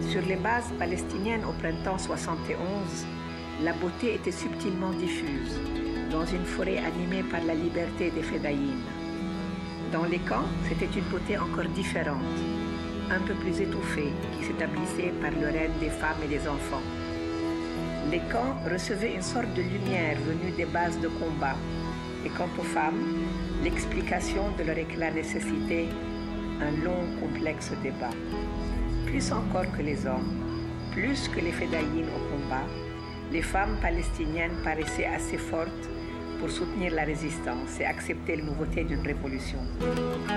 Sur les bases palestiniennes au printemps 71, la beauté était subtilement diffuse, dans une forêt animée par la liberté des Fedayines. Dans les camps, c'était une beauté encore différente, un peu plus étouffée, qui s'établissait par le règne des femmes et des enfants. Les camps recevaient une sorte de lumière venue des bases de combat. Et quant aux femmes, l'explication de leur éclat nécessitait un long, complexe débat. Plus encore que les hommes, plus que les Fedayines au combat, les femmes palestiniennes paraissaient assez fortes pour soutenir la résistance et accepter les nouveautés d'une révolution.